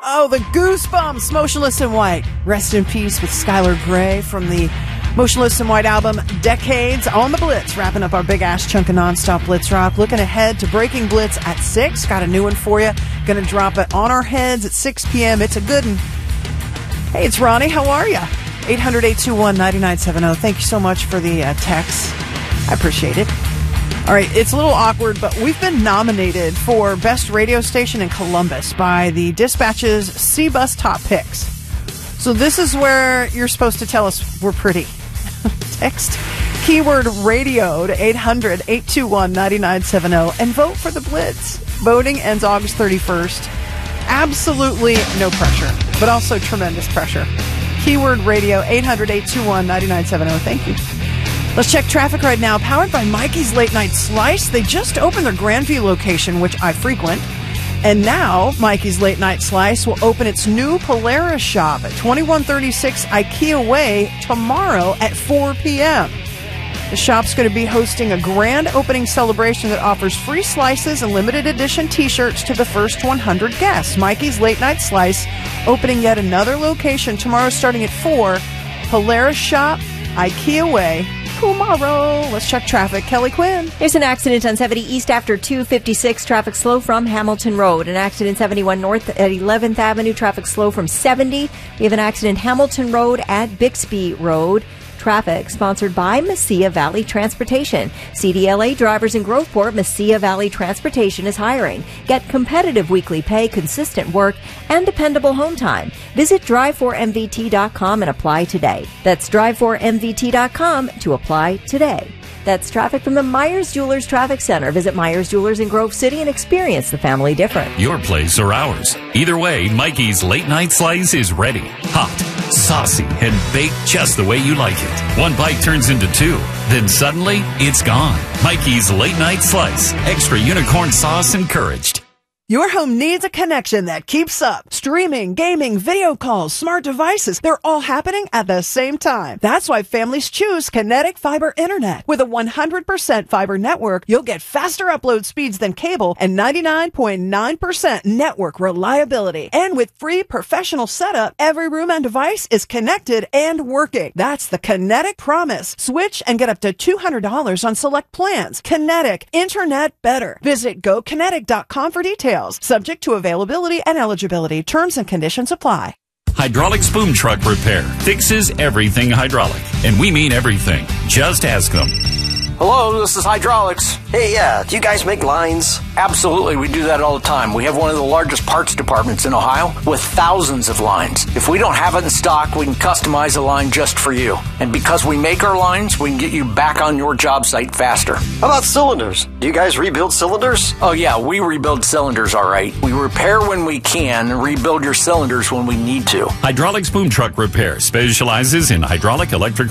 Oh, the Goosebumps, Motionless in White. Rest in peace with Skylar Grey from the Motionless in White album, Decades, on the Blitz. Wrapping up our big-ass chunk of nonstop Blitz Rock. Looking ahead to Breaking Blitz at 6. Got a new one for you. Going to drop it on our heads at 6 p.m. It's a good one. Hey, it's Ronnie. How are you? 800-821-9970. Thank you so much for the text. I appreciate it. All right, it's a little awkward, but we've been nominated for Best Radio Station in Columbus by the Dispatch's C-Bus Top Picks. So this is where you're supposed to tell us we're pretty. Text keyword radio to 800-821-9970 and vote for the Blitz. Voting ends August 31st. Absolutely no pressure, but also tremendous pressure. Keyword radio, 800-821-9970. Thank you. Let's check traffic right now. Powered by Mikey's Late Night Slice. They just opened their Grandview location, which I frequent. And now, Mikey's Late Night Slice will open its new Polaris shop at 2136 IKEA Way tomorrow at 4 p.m. The shop's going to be hosting a grand opening celebration that offers free slices and limited edition t-shirts to the first 100 guests. Mikey's Late Night Slice opening yet another location tomorrow starting at 4. Polaris Shop, IKEA Way, tomorrow. Let's check traffic. Kelly Quinn. There's an accident on 70 East after 256. Traffic slow from Hamilton Road. An accident 71 North at 11th Avenue. Traffic slow from 70. We have an accident Hamilton Road at Bixby Road. Traffic sponsored by Mesilla Valley Transportation. CDLA drivers in Groveport, Mesilla Valley Transportation is hiring. Get competitive weekly pay, consistent work, and dependable home time. Visit drive4mvt.com and apply today. That's drive4mvt.com to apply today. That's traffic from the Myers Jewelers Traffic Center. Visit Myers Jewelers in Grove City and experience the family difference. Your place or ours. Either way, Mikey's Late Night Slice is ready. Hot, saucy, and baked just the way you like it. One bite turns into two. Then suddenly, it's gone. Mikey's Late Night Slice. Extra unicorn sauce encouraged. Your home needs a connection that keeps up. Streaming, gaming, video calls, smart devices, they're all happening at the same time. That's why families choose Kinetic Fiber Internet. With a 100% fiber network, you'll get faster upload speeds than cable and 99.9% network reliability. And with free professional setup, every room and device is connected and working. That's the Kinetic promise. Switch and get up to $200 on select plans. Kinetic, Internet better. Visit GoKinetic.com for details. Subject to availability and eligibility. Terms and conditions apply. Hydraulics Boom Truck Repair fixes everything hydraulic. And we mean everything. Just ask them. Hello, this is Hydraulics. Hey, do you guys make lines? Absolutely, we do that all the time. We have one of the largest parts departments in Ohio with thousands of lines. If we don't have it in stock, we can customize a line just for you. And because we make our lines, we can get you back on your job site faster. How about cylinders? Do you guys rebuild cylinders? Oh yeah, we rebuild cylinders all right. We repair when we can and rebuild your cylinders when we need to. Hydraulics Boom Truck Repair specializes in hydraulic, electrical,